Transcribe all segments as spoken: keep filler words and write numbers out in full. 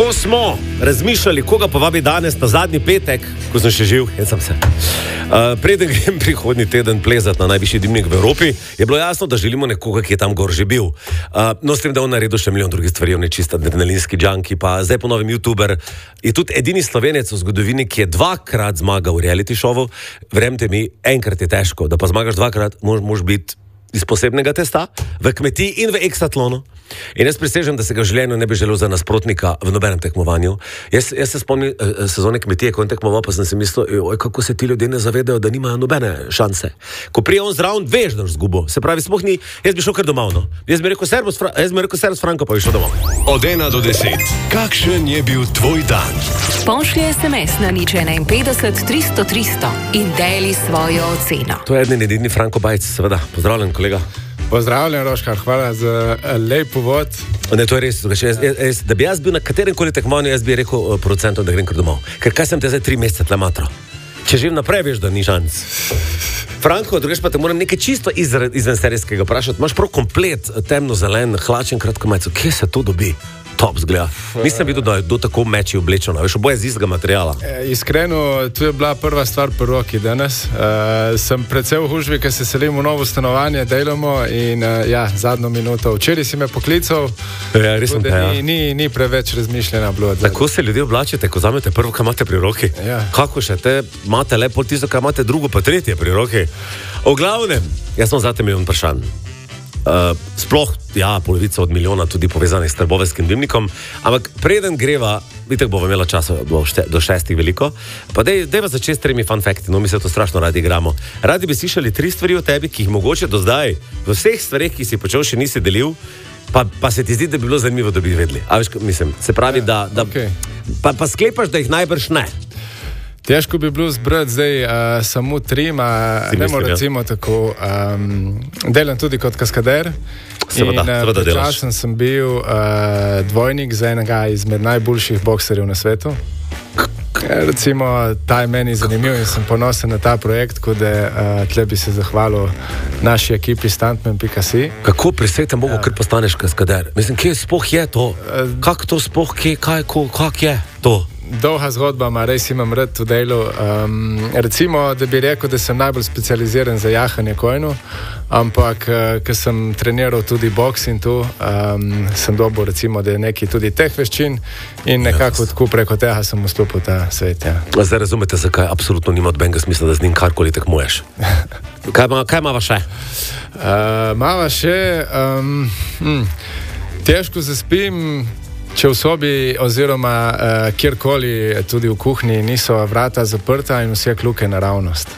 Ko smo razmišljali, koga povabi danes na zadnji petek, ko sem še živ, jaz sem se. Uh, preden grem prihodnji teden plezati na najvišji dimnik v Evropi, je bilo jasno, da želimo nekoga, ki je tam gor že bil. Uh, no, s tem, da on naredil še milijon drugih stvari, on je čist adrenalinski junkie, pa zdaj po novem youtuber. Je tudi edini Slovenec v zgodovini, ki je dvakrat zmagal v reality showu. Verjemite mi, enkrat je težko, da pa zmagaš dvakrat, moraš biti iz posebnega testa, v kmetiji in v eksatlonu. In jaz prisežem, da se ga v življenju ne bi želel za nasprotnika v nobenem tekmovanju. Jaz, jaz se spomnim eh, sezone kmetije, ko on tekmoval, pa sem si mislil, oj, kako se ti ljudje ne zavedajo, da nimajo nobene šanse. Ko prije on zraven, veš, da boš zgubo. Se pravi, sploh ni, jaz bi šel kar domov, no. Jaz bi rekel servus, fra, jaz bi rekel servus Franko, pa bi šel domov. Od ena do deset. Kakšen je bil tvoj dan? Pošlji es em es na nič enainpetdeset tristo tristo in deli svojo oceno. To je edini edini Franko Bajc, seveda. Pozdravljen, kolega. Pozdravljen, Roškar, hvala za lep uvod. Ne, to je res, jaz, jaz, da bi jaz bil na katerem koli tekmovanju, jaz bi rekel uh, producentom, da grem kar domov. Ker kaj sem te zdaj tri mesece tle matro? Če živim naprej, veš, da ni šanc. Franko, drugač pa te moram nekaj čisto izre, izven serijskega vprašati. Imaš prav komplet temno-zelen, hlačen, kratko majico. Kje se to dobi? Top zgleda. Nisem videl, da je do tako meči oblečeno. Veš, oboje z istega materiala. E, iskreno, to je bila prva stvar pri roki danes. E, sem predvsej v hužbi, ker se selim v novo stanovanje, delamo in e, ja, zadnjo minuto. Včeraj si me poklical, ja, res sem te, ja. ni, ni, ni preveč razmišljena bilo. Tako se ljudje oblačite, ko zamete prvo, kaj imate pri roki. Ja. Kako še te imate lepo tisto, kaj imate drugo, pa tretje pri roki. O glavnem, jaz sem zate milijon vprašanj. Uh, sploh, ja, polovica od milijona tudi povezanih s trboveljskim dimnikom, ampak preden greva, vitek bova imela časa do, šte, do šestih veliko, pa dej, dejva začeti s tremi fun facti, no mi se to strašno radi igramo. Radi bi slišali tri stvari o tebi, ki jih mogoče do zdaj v vseh stvareh, ki si počel, še nisi delil, pa, pa se ti zdi, da bi bilo zanimivo, da bi vedeli. A veš, mislim, se pravi, da, da okay. pa, pa sklepaš, da jih najbrž ne. Težko bi bilo zbrati zdaj uh, samo tri, ma ne morem recimo tako, um, delam tudi kot kaskader. Seveda, seveda delaš. Časen sem bil uh, dvojnik za enega izmed najboljših bokserjev na svetu. Recimo, ta je meni zanimiv in sem ponosen na ta projekt, kot da uh, tle bi se zahvalil naši ekipi stuntman pika si. Kako pri svetem Bogu, ja. Ker postaneš kaskader? Mislim, kje sploh je to? Kako to sploh, kje, kaj, ko, kak je to? Dolga zgodba, ma res imam rad v delu. Um, recimo, da bi rekel, da sem najbolj specializiran za jahanje kojnu, ampak, uh, ker sem treniral tudi boks in tu, um, sem dobil recimo, da je nekaj tudi teh veščin in nekako tako preko tega sem vstopil v ta svet. Ja. Zdaj razumete, zakaj absolutno nima odbenega smisla, da z njim karkoli tekmuješ. Kaj, ma, kaj mava še? Uh, mava še, um, hm, težko zaspim, če v sobi oziroma uh, kjerkoli, tudi v kuhinji, niso vrata zaprta in vse kljuke naravnost.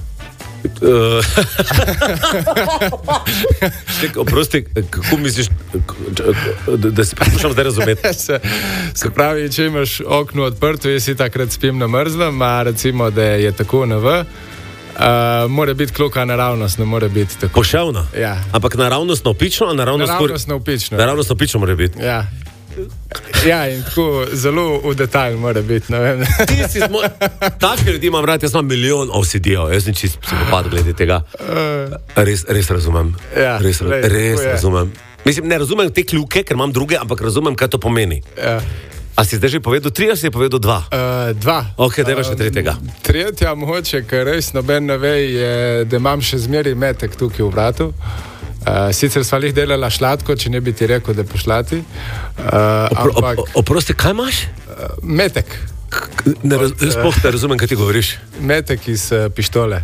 Oprosti, kako misliš, da si poslušam zdaj razumeti? Se, se pravi, če imaš okno odprto, jaz si takrat spim na mrzlem, a recimo, da je tako na V, Uh, mora biti kluka naravnost, ne more biti tako. Poševna? Ja. Ampak naravnost navpično? Naravnost navpično. Naravnost navpično mora biti? Ja. Ja, in tako zelo v detalj mora biti, ne vem. Ti si smo... Takšne ljudi imam rad, jaz imam milijon O C D-ov, jaz sem čist psihopat glede tega. Res, res razumem. Ja, res lej, res razumem. Mislim, ne razumem te kljuke, ker imam druge, ampak razumem, kaj to pomeni. Ja. A si zdaj že povedal tri, ali si je povedal dva? Uh, dva. Ok, dajva še tretjega. Um, tretja mogoče, ker res noben ne ve, je, da imam še zmeri metek tukaj v vratu. Uh, sicer sva lih delala šlatko, če ne bi ti rekel, da pošlati. Uh, Opro, ampak, op, oprosti, kaj imaš? Uh, metek. Ne, raz, uh, sploh te razumem, kaj ti govoriš. Metek iz uh, pištole.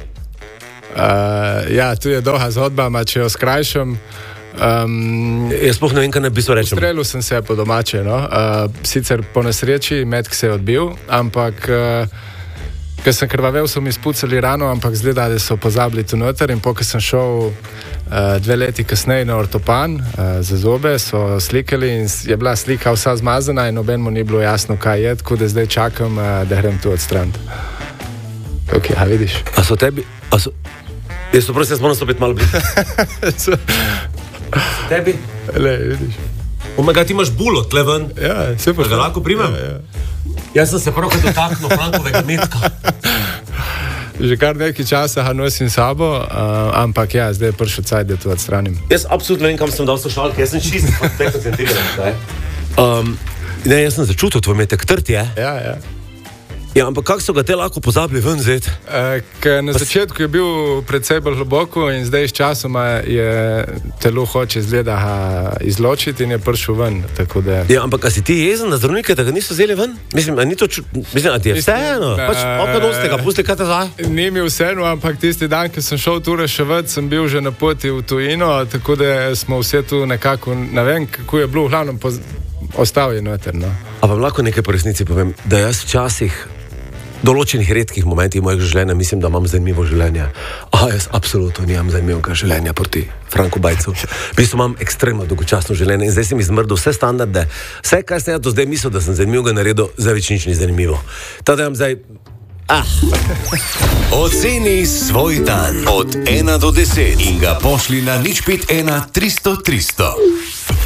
Uh, ja, tu je dolga zgodba, ma če jo skrajšam. Um, Jaz sploh ne vem, kaj ne bi so rečem. Ustrelil sem se po domače, no. uh, sicer po nesreči metk se je odbil, ampak uh, ker sem krvavel, so mi spucali rano, ampak zgleda, da so pozabili tu noter in pokaj sem šel uh, dve leti kasneje na ortopan uh, za zobe, so slikali in je bila slika vsa zmazana in nobenemu ni bilo jasno, kaj je, tako da zdaj čakam, uh, da grem tu odstraniti. Ok, a vidiš? A so tebi... A so... Jaz to prosim, jaz moram stopiti malo biti. Tebi? Le, vidiš. Omega, ti imaš bulo, tle ven. Ja, se pa. Da ga lahko primem? Ja, ja. Jaz sem se pravkar dotaknil Frankovega metka. Že kar nekaj časa ga nosim sabo, uh, ampak ja, zdaj je prišel cajt, da to odstranim. Jaz absolutno vem, kam sem dal slušalke, jaz sem čisto koncentriran. Um, Ne, jaz sem začutil, tvoj metek trd je. Ja, ja. Ja, ampak kako so ga te lahko pozabili ven zeti? E, na začetku je bil precej bolj globoko in zdaj s časoma je telo hoče izgleda izločiti in je prišel ven. Da... Ja, ampak a si ti jezen na zdravnike, da ga niso vzeli ven? Mislim, a ni to ču... Mislim, a ti je vseeno? Pač, opet dosti ga pusti, kaj te zdaj? Ni mi vseeno, ampak tisti dan, ki sem šel tu reševati, sem bil že na poti v tujino, tako da smo vse tu nekako, ne vem, kako je bilo, v glavnem poz... ostal je noter. No. A vam lahko nekaj po resnici povem, da jaz včasih določenih redkih momentih mojega življenja mislim, da imam zanimivo življenje. A jaz absolutno nimam zanimivega življenja proti Franku Bajcu. V bistvu imam ekstremno dolgočasno življenje in zdaj sem izmrdil vse standarde. Vse, kar sem jaz do zdaj mislil, da sem zanimivega naredil, zdaj več nič ni zanimivo. Tako da imam zdaj... Ah. Oceni svoj dan od ena do deset in ga pošli na nič pet ena tristo tristo.